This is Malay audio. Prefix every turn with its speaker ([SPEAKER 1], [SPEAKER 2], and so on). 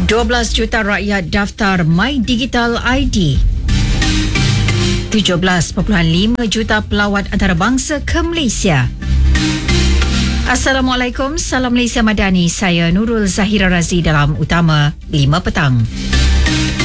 [SPEAKER 1] 12 juta rakyat daftar My Digital ID. 17.5 juta pelawat antarabangsa ke Malaysia. Assalamualaikum, salam Malaysia Madani. Saya Nurul Zahira Razi dalam Utama 5 petang.